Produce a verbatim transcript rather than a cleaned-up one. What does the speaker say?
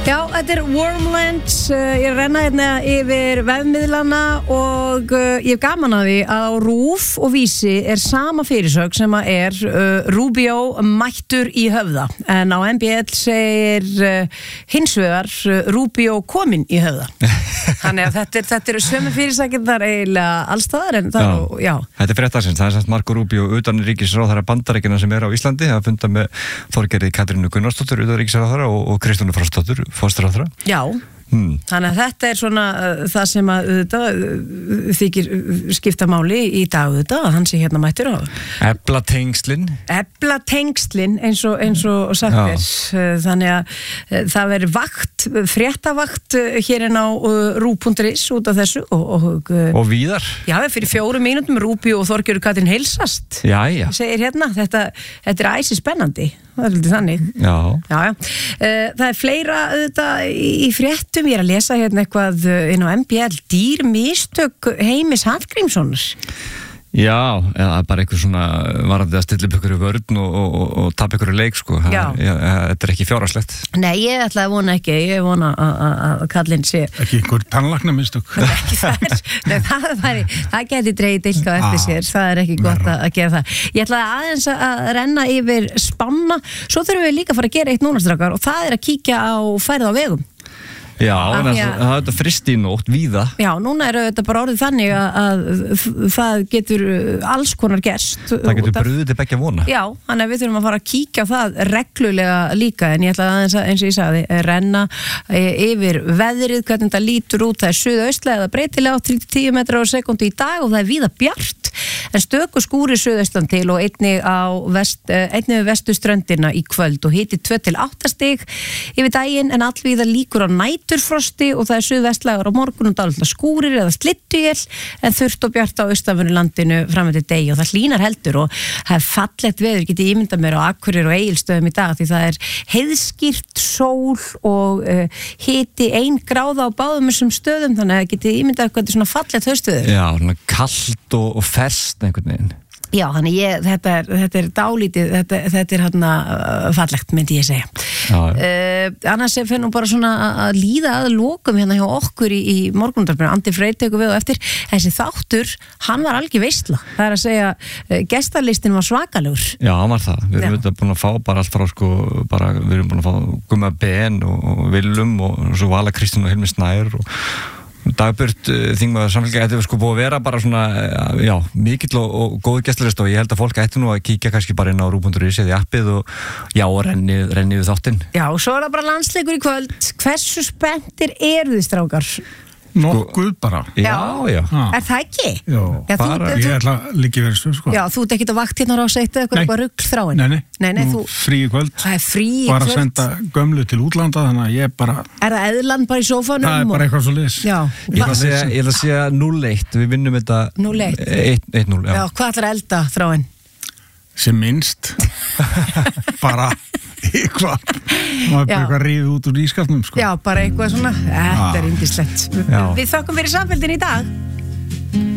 Já, þetta er Wormlands, uh, ég renna hérna yfir vefmiðlana og uh, ég hef gaman að því að á RÚV og Vísi er sama fyrirsögn sem að er uh, Rubio mættur í höfða, en á M B L segir uh, hins vegar uh, Rubio kominn í höfða. Þannig að þetta er, þetta eru sömu fyrirsækjurnar eiginlega allstaðar, en það já. já. Þetta er fréttarsins, það er semst Marco Rubio utanríkisráðherra Bandaríkjanna sem er á Íslandi að funda með Þorgerði Katrínu Gunnarsdóttur utanríkisráðherra og, og Kristúnu Frostdóttur fósturráðherra. Já, hmm. þannig að þetta er svona uh, það sem að þetta, uh, þykir uh, skipta máli í dag þetta, að hann sé hérna mættur á. Efla tengslin. Efla tengslin eins og, eins og sagt er. Uh, þannig að uh, það veri vakt, fréttavakt uh, hér en á uh, rú punktur is út af þessu. Og, og, uh, og víðar. Já, fyrir fjórum mínútum Rúbíó og Þorgerður Katrín heilsast. Já, já. Segir hérna, þetta, þetta er æsi spennandi. Það er litið þannig. Já. Já, já. Uh, það er fleira þetta, í, í fréttum, ég er að lesa hérna eitthvað inn á M B L, dýr mistök Heimis Hallgrímssonar. Já, eða bara eitthvað svona varandi að stilla upp ykkur í vörn og, og, og, og tapa ykkur í leik, sko. Já. Já, þetta er ekki fjárhagslegt. Nei, ég ætla að vona ekki, ég vona að kallinn sé... Ekki ykkur tannlækna mistök. Ekki það er, nei, það, væri, það geti dreigið dilka eftir sér, það er ekki gott að, að gera það. Ég ætla aðeins að renna yfir spána, svo þurfum við líka að fara að gera eitt núna strákar og það er að kíkja á færð á vegum. Já, en það er þetta frist í nótt, víða. Já, núna er þetta bara orðið þannig að, að það getur alls konar gerst. Það getur brugðið til beggja vona. Já, þannig að við þurfum að fara að kíkja á það reglulega líka, en ég ætla aðeins að, eins og ég sagði, renna yfir veðrið, hvernig það lítur út, það er suðaustlega eða breytilega á þrjú til tíu metrar á sekundu í dag og það er víða bjart, en stöku skúri suðaustan til og einnig á vest, einnig við vestuströndina í kvöld og hiti tvö til átta stig yfir daginn, en allvíða líkur á næturfrosti og það er suðvestlægur á morgun og dálitla skúrir eða slittuél, en þurrt og bjart á austanverðu landinu fram eftir degi og það hlýnar heldur og það er fallegt veður, getið ímyndað mér á Akureyri og Egilsstöðum í dag því það er heiðskýrt sól og uh, hiti ein gráða á báðum þessum stöðum, þannig að getið ímyndað hvað þetta er svona fallegt haustveður. Já, svona kalt og, og ferskt einhvern veginn. Já, þannig ég, þetta er, þetta er dálítið, þetta, þetta er hérna uh, fallegt, myndi ég segja. Já, já. Uh, annars er fyrir nú bara svona að líða að lokum hérna hjá okkur í, í morgunundarbrinu. Andi Freyr tekur við og eftir. Þessi þáttur, hann var algjör veisla. Það er að segja, uh, gestarlistin var svakalegur. Já, hann var það. Við erum þetta búin að fá bara allt frá, sko, bara, við erum búin að fá Gumma Ben og, og Willum og svo Vala Kristín og Hilmi Snær og Dagbjört þingmaður samfélgja, þetta er sko búið að vera bara svona, já, mikill og, og góð gestalist og ég held að fólk ætti nú að kíkja kannski bara inn á rú punktur is eða í appið og já, og renni, renni við þáttinn. Já, og svo er það bara landsleikur í kvöld. Hversu spenntir eru þið strákar? Nokkuð bara. Já, já. Ah. Er það ekki? Já, já bara, þú, ég ætla að líka verið svo, sko. Já, þú ert ekkert að vakt hérna á seitt eða eitthvað rugl þráin? Nei, nei, nei, nei nú þú... frí í kvöld. Það er frí í kvöld. Bara að senda gömlu til útlanda, þannig að ég bara... Er það eðlan bara í sófanum? Það er bara eitthvað svo liðs. Já. Ég ætla að segja, ég ætla að segja núll eitt, við vinnum þetta... núll eitt? eitt núll, já. Já, hvað ætlar að elda þráin? Sem minnst. bara... eitthvað maður bara eitthvað ríðið út úr ískapnum, sko. Já, bara eitthvað svona, þetta er yndislegt. Við þökkum fyrir samfélgin í dag.